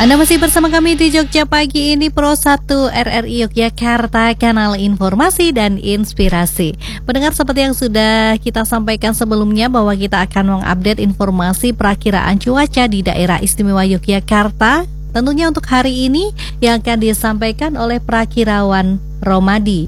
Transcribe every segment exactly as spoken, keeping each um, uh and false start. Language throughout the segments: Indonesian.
Anda masih bersama kami di Jogja Pagi ini, Pro satu R R I Yogyakarta, kanal informasi dan inspirasi. Pendengar, seperti yang sudah kita sampaikan sebelumnya bahwa kita akan mengupdate informasi perakiraan cuaca di daerah istimewa Yogyakarta. Tentunya untuk hari ini yang akan disampaikan oleh Prakirawan Romadi.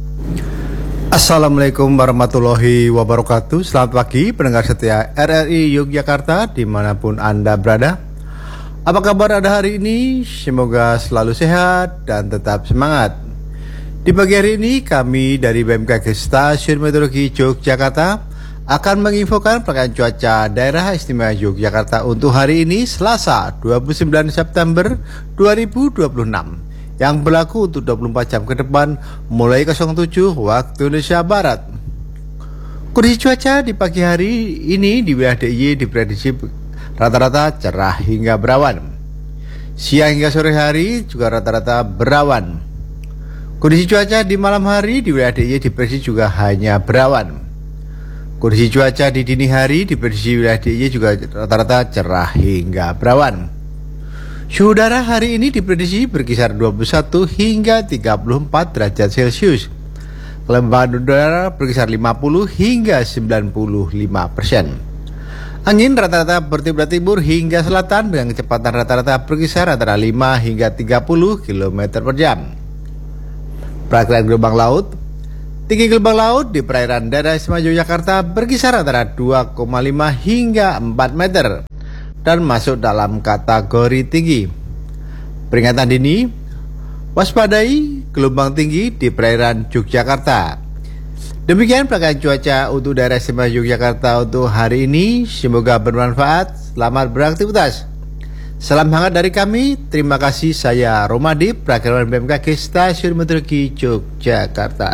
Assalamualaikum warahmatullahi wabarakatuh. Selamat pagi pendengar setia R R I Yogyakarta dimanapun Anda berada. Apa kabar Anda hari ini? Semoga selalu sehat dan tetap semangat. Di pagi hari ini kami dari B M K G Stasiun Meteorologi Yogyakarta akan menginfokan perakiraan cuaca daerah istimewa Yogyakarta untuk hari ini Selasa dua puluh sembilan September dua ribu dua puluh enam yang berlaku untuk dua puluh empat jam ke depan mulai nol tujuh waktu Indonesia Barat. Kondisi cuaca di pagi hari ini di wilayah D I Y diprediksi rata-rata cerah hingga berawan. Siang hingga sore hari juga rata-rata berawan. Kondisi cuaca di malam hari di wilayah D I Y diprediksi juga hanya berawan. Kondisi cuaca di dini hari diprediksi wilayah D I Y juga rata-rata cerah hingga berawan. Suhu udara hari ini diprediksi berkisar dua puluh satu hingga tiga puluh empat derajat Celcius. Kelembaban udara berkisar lima puluh hingga sembilan puluh lima persen. Angin rata-rata bertiup dari timur hingga selatan dengan kecepatan rata-rata berkisar antara lima hingga tiga puluh kilometer per jam. Perakiraan gelombang laut. Tinggi gelombang laut di perairan daerah istimewa Yogyakarta berkisar antara dua koma lima hingga empat meter dan masuk dalam kategori tinggi. Peringatan dini, waspadai gelombang tinggi di perairan Yogyakarta. Demikian perakiraan cuaca untuk daerah istimewa Yogyakarta untuk hari ini. Semoga bermanfaat. Selamat beraktivitas. Salam hangat dari kami. Terima kasih. Saya Romadi, Prakirawan B M K G Stasiun Meteorologi Yogyakarta.